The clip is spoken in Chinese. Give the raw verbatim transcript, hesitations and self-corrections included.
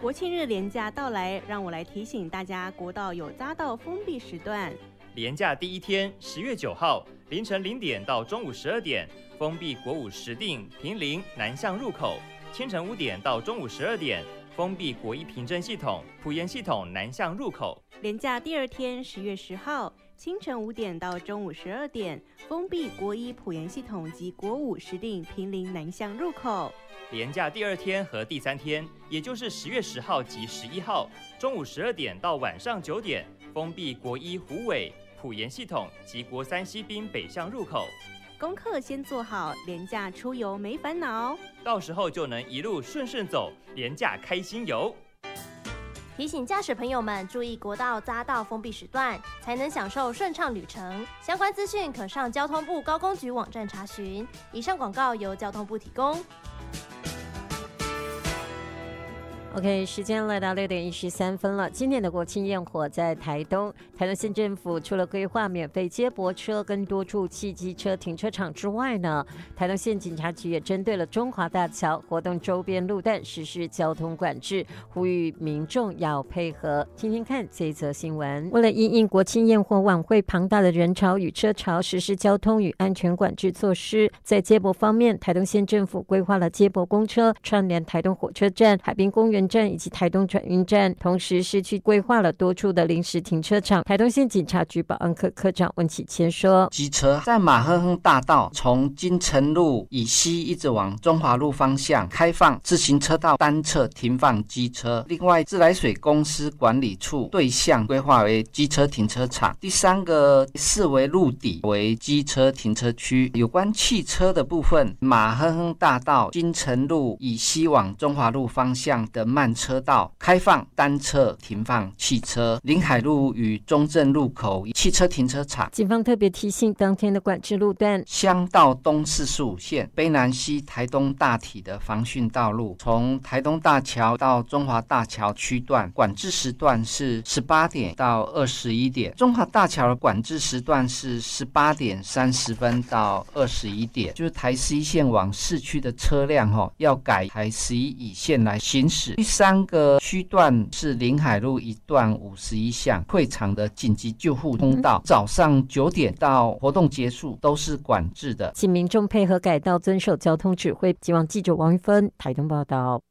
国庆日连假到来，让我来提醒大家，国道有匝道封闭时段。 连假第一天，十月九号凌晨零点到中午十二点，封闭国五石碇、坪林南向入口；清晨五点到中午十二点，封闭国一平镇系统、埔盐系统南向入口。 连假第二天，十月十号清晨五点到中午十二点，封闭国一埔盐系统及国五石碇、坪林南向入口。 连假第二天和第三天，也就是十月十号及十一号，中午十二点到晚上九点，封闭国一虎尾、埔盐系统及国三西滨北向入口。 功课先做好，连假出游没烦恼， 到时候就能一路顺顺走，连假开心游。 提醒驾驶朋友们注意国道匝道封闭时段，才能享受顺畅旅程。相关资讯可上交通部高工局网站查询。以上广告由交通部提供。 OK， 时间来到六点一十三分了。今年的国庆焰火在台东，台东县政府除了规划免费接驳车跟多处汽机车停车场之外呢，台东县警察局也针对了中华大桥活动周边路段实施交通管制，呼吁民众要配合。听听看这一则新闻。为了因应国庆焰火晚会庞大的人潮与车潮，实施交通与安全管制措施。在接驳方面，台东县政府规划了接驳公车串联台东火车站、海滨公园站以及台东转运站，同时市区规划了多处的临时停车场。台东县警察局保安科科长温启谦说， 机车在马亨亨大道从金城路以西一直往中华路方向开放自行车道单侧停放机车，另外自来水公司管理处对象规划为机车停车场。第三个四维路底为机车停车区。有关汽车的部分，马亨亨大道金城路以西往中华路方向的慢车道开放单侧停放汽车，临海路与中正路口汽车停车场。 警方特别提醒，当天的管制路段， 乡道东四十五线卑南溪台东大体的防汛道路，从台东大桥到中华大桥区段，管制时段是十八点到二十一点；中华大桥的管制时段是十八点三十分到二十一点。就是台十一线往市区的车辆、哦、要改台十一乙线来行驶。第三个区段是临海路一段五十一巷会场的紧急救护通道，早上九点到活动结束都是管制的， 请民众配合改道，遵守交通指挥。希望记者王玉芬台东报道。